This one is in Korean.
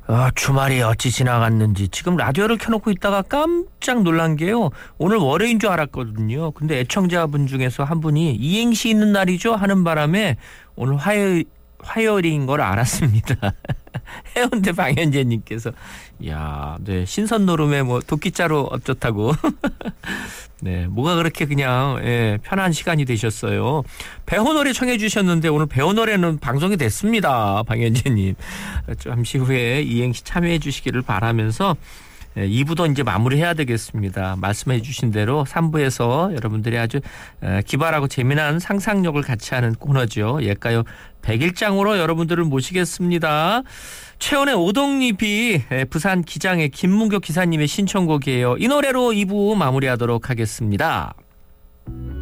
주말이 어찌 지나갔는지 지금 라디오를 켜놓고 있다가 깜짝 놀란 게요. 오늘 월요일인 줄 알았거든요. 근데 애청자분 중에서 한 분이 이행시 있는 날이죠 하는 바람에 오늘 화요일인 걸 알았습니다. 해운대 방현재님께서 네, 신선 노름에 뭐 도끼자루 어쩌다고 네, 뭐가 그렇게 그냥 편한 시간이 되셨어요. 배호노래 청해 주셨는데 오늘 배호노래는 방송이 됐습니다. 방현재님 잠시 후에 이행시 참여해 주시기를 바라면서 2부도 이제 마무리해야 되겠습니다. 말씀해 주신 대로 3부에서 여러분들이 아주 기발하고 재미난 상상력을 같이 하는 코너죠. 예가요 100일장으로 여러분들을 모시겠습니다. 최원의 오동잎이 부산 기장의 김문교 기사님의 신청곡이에요. 이 노래로 2부 마무리하도록 하겠습니다.